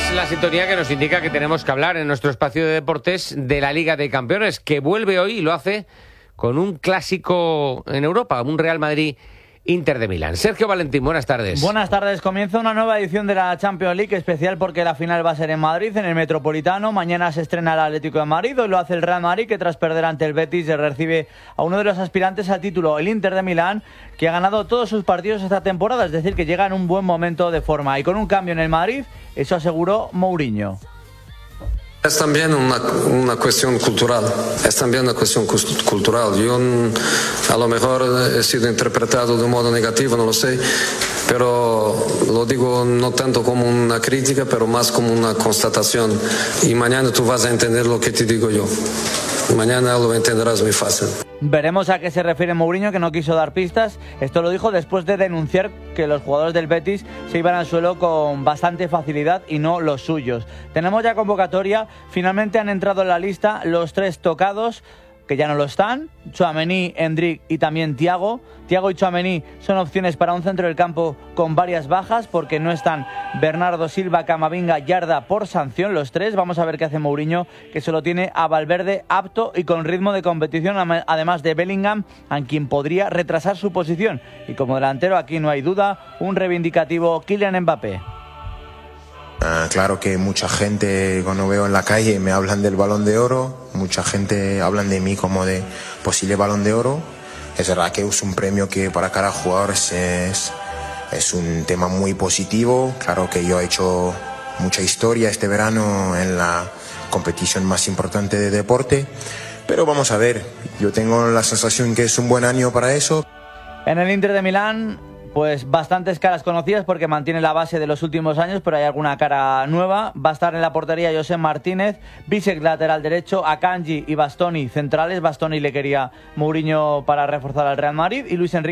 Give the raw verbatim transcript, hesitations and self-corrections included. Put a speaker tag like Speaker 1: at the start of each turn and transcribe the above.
Speaker 1: Es la sintonía que nos indica que tenemos que hablar en nuestro espacio de deportes de la Liga de Campeones, que vuelve hoy y lo hace con un clásico en Europa, un Real Madrid-Inter de Milán. Sergio Valentín, buenas tardes.
Speaker 2: Buenas tardes. Comienza una nueva edición de la Champions League, especial porque la final va a ser en Madrid, en el Metropolitano. Mañana se estrena el Atlético de Madrid, hoy lo hace el Real Madrid, que tras perder ante el Betis recibe a uno de los aspirantes al título, el Inter de Milán, que ha ganado todos sus partidos esta temporada, es decir, que llega en un buen momento de forma. Y con un cambio en el Madrid, eso aseguró Mourinho.
Speaker 3: Es también una, una cuestión cultural, es también una cuestión cultural. Yo a lo mejor he sido interpretado de un modo negativo, no lo sé, pero lo digo no tanto como una crítica, pero más como una constatación. Y mañana tú vas a entender lo que te digo yo. Mañana lo entenderás muy fácil.
Speaker 2: Veremos a qué se refiere Mourinho, que no quiso dar pistas. Esto lo dijo después de denunciar que los jugadores del Betis se iban al suelo con bastante facilidad y no los suyos. Tenemos ya convocatoria. Finalmente han entrado en la lista los tres tocados, que ya no lo están: Tchouaméni, Endrick y también Thiago. Thiago y Tchouaméni son opciones para un centro del campo con varias bajas, porque no están Bernardo Silva, Camavinga, Yarda por sanción, los tres. Vamos a ver qué hace Mourinho, que solo tiene a Valverde apto y con ritmo de competición, además de Bellingham, a quien podría retrasar su posición. Y como delantero, aquí no hay duda, un reivindicativo Kylian Mbappé.
Speaker 4: Uh, claro que mucha gente, cuando veo en la calle, me hablan del Balón de Oro. Mucha gente hablan de mí como de posible Balón de Oro. Es verdad que es un premio que para cada jugador es, es, es un tema muy positivo. Claro que yo he hecho mucha historia este verano en la competición más importante de deporte, pero vamos a ver, yo tengo la sensación que es un buen año para eso.
Speaker 2: En el Inter de Milán, pues bastantes caras conocidas, porque mantiene la base de los últimos años, pero hay alguna cara nueva. Va a estar en la portería José Martínez, Bisek lateral derecho, Akanji y Bastoni centrales. Bastoni le quería Mourinho para reforzar al Real Madrid, y Luis Enrique